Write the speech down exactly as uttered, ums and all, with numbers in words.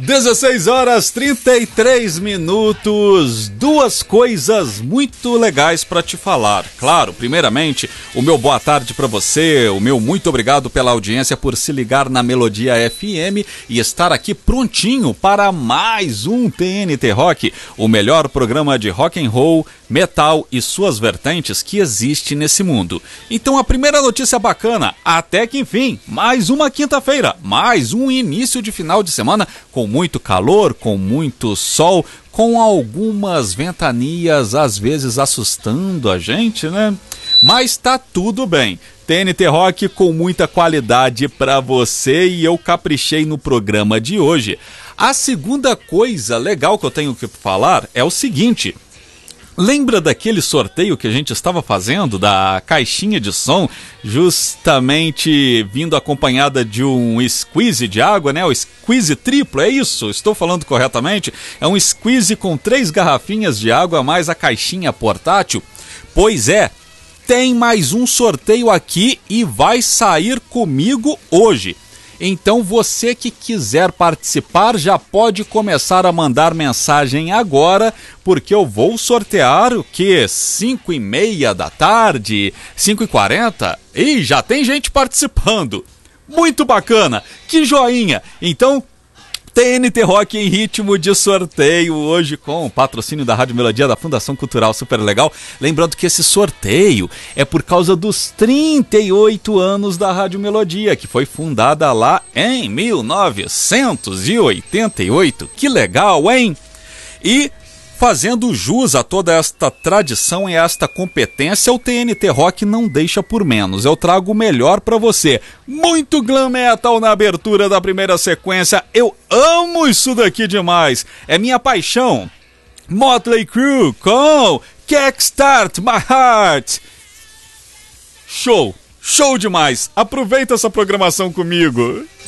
dezesseis horas trinta e três minutos, duas coisas muito legais para te falar. Claro, primeiramente, o meu boa tarde para você, o meu muito obrigado pela audiência por se ligar na Melodia F M e estar aqui prontinho para mais um T N T Rock, o melhor programa de rock and roll, metal e suas vertentes que existe nesse mundo. Então a primeira notícia bacana, até que enfim, mais uma quinta-feira, mais um início de final de semana com muito calor, com muito sol, com algumas ventanias às vezes assustando a gente, né? Mas tá tudo bem. T N T Rock com muita qualidade pra você e eu caprichei no programa de hoje. A segunda coisa legal que eu tenho que falar é o seguinte: lembra daquele sorteio que a gente estava fazendo da caixinha de som, justamente vindo acompanhada de um squeeze de água, né? O squeeze triplo, é isso? Estou falando corretamente? É um squeeze com três garrafinhas de água mais a caixinha portátil? Pois é, tem mais um sorteio aqui e vai sair comigo hoje. Então você que quiser participar já pode começar a mandar mensagem agora, porque eu vou sortear o que? cinco e meia da tarde? cinco e quarenta? Ih, já tem gente participando. Muito bacana, que joinha! Então, T N T Rock em ritmo de sorteio hoje com o patrocínio da Rádio Melodia da Fundação Cultural Super Legal. Lembrando que esse sorteio é por causa dos trinta e oito anos da Rádio Melodia, que foi fundada lá em mil novecentos e oitenta e oito. Que legal, hein? E fazendo jus a toda esta tradição e esta competência, o T N T Rock não deixa por menos. Eu trago o melhor pra você. Muito glam metal na abertura da primeira sequência. Eu amo isso daqui demais. É minha paixão. Motley Crue com Kickstart My Heart. Show, show demais. Aproveita essa programação comigo.